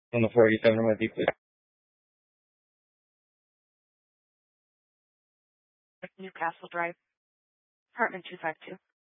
On the 487 with you, please. Newcastle Drive, apartment 252.